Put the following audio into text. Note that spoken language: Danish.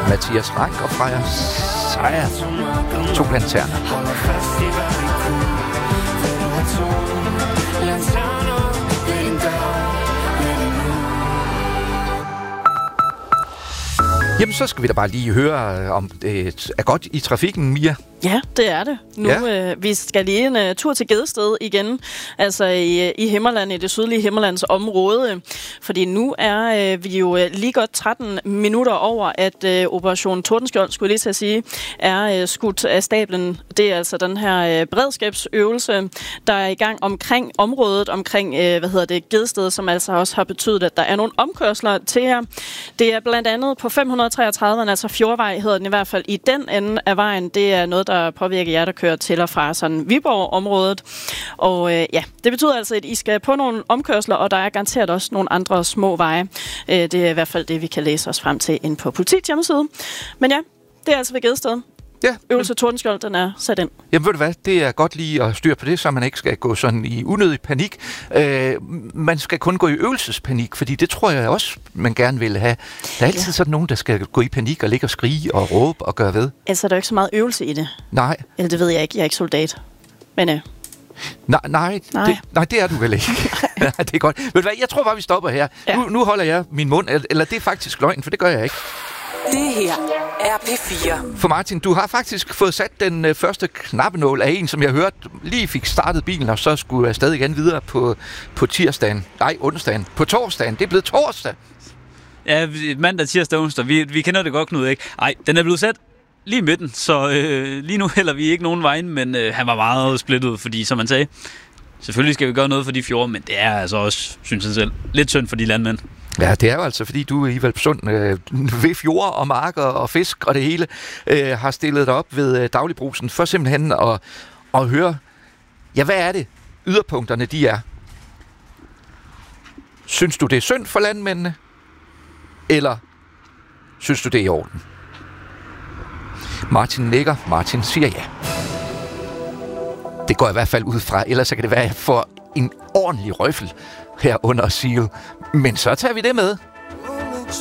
Mathias Rank og Freja Sejr. To lanterner. Jamen, så skal vi da bare lige høre, om det er godt i trafikken, Mia. Ja, det er det. Nu vi skal lige en tur til Gedsted igen, altså i Himmerland, i det sydlige Himmerlands område, fordi nu er vi jo lige godt 13 minutter over, at Operation Tordenskjold, skulle jeg lige til at sige, er skudt af stablen. Det er altså den her beredskabsøvelse, der er i gang omkring området, omkring Gedsted, som altså også har betydet, at der er nogle omkørsler til her. Det er blandt andet på 533, altså Fjordvej hedder den i hvert fald, i den ende af vejen. Det er noget, der påvirker jer, der kører til og fra sådan Viborg-området. Og det betyder altså, at I skal på nogle omkørsler, og der er garanteret også nogle andre små veje. Det er i hvert fald det, vi kan læse os frem til inde på politiets hjemmeside. Men ja, det er altså ved Gedsted. Ja. Øvelse Tordenskjold, den er sat ind. Jamen ved du hvad, det er godt lige at styre på det, så man ikke skal gå sådan i unødig panik. Man skal kun gå i øvelsespanik, fordi det tror jeg også, man gerne vil have. Der er altid sådan nogen, der skal gå i panik og ligge og skrige og råbe og gøre ved. Altså, er der ikke så meget øvelse i det? Nej. Eller det ved jeg ikke, jeg er ikke soldat. Men Nej, det er du vel ikke. Det er godt. Ved du hvad, jeg tror bare, vi stopper her. Ja. Nu holder jeg min mund, eller det er faktisk løgn, for det gør jeg ikke. Det her er P4. For Martin, du har faktisk fået sat den første knappenål af en, som jeg hørte, lige fik startet bilen, og så skulle jeg stadig igen videre på tirsdagen. Nej, onsdagen. På torsdagen. Det er blevet torsdag. Ja, mandag, tirsdag, onsdag. Vi kender det godt, Knud, ikke? Ej, den er blevet sat lige i midten, så lige nu hælder vi ikke nogen vejen, men han var meget splittet, fordi som man sagde, selvfølgelig skal vi gøre noget for de fjorde, men det er altså også, synes jeg selv, lidt synd for de landmænd. Ja, det er jo altså, fordi du i Hvalpsund ved fjorde og marker og fisk og det hele har stillet dig op ved Dagligbrusen for simpelthen at høre, ja, hvad er det, yderpunkterne de er? Synes du, det er synd for landmændene? Eller synes du, det er i orden? Martin nikker, Martin siger ja. Det går jeg i hvert fald ud fra, ellers så kan det være, at jeg får en ordentlig røffel her under Seal. Men så tager vi det med.